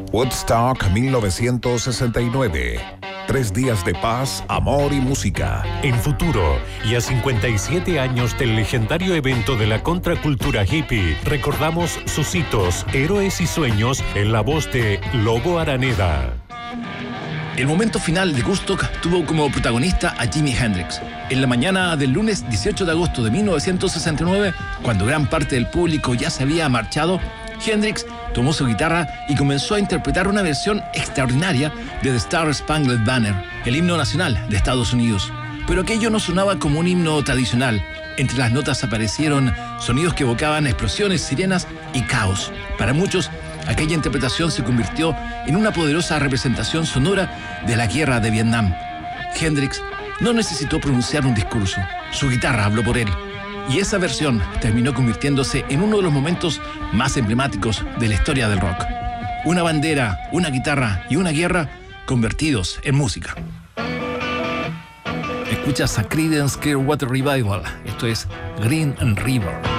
Woodstock 1969. 3 días de paz, amor y música. En futuro, y a 57 años del legendario evento de la contracultura hippie, recordamos sus hitos, héroes y sueños en la voz de Lobo Araneda. El momento final de Woodstock tuvo como protagonista a Jimi Hendrix. En la mañana del lunes 18 de agosto de 1969, cuando gran parte del público ya se había marchado, Hendrix tomó su guitarra y comenzó a interpretar una versión extraordinaria de The Star Spangled Banner, el himno nacional de Estados Unidos. Pero aquello no sonaba como un himno tradicional. Entre las notas aparecieron sonidos que evocaban explosiones, sirenas y caos. Para muchos, aquella interpretación se convirtió en una poderosa representación sonora de la guerra de Vietnam. Hendrix no necesitó pronunciar un discurso. Su guitarra habló por él. Y esa versión terminó convirtiéndose en uno de los momentos más emblemáticos de la historia del rock. Una bandera, una guitarra y una guerra convertidos en música. Escuchas a Creedence Clearwater Revival. Esto es Green River.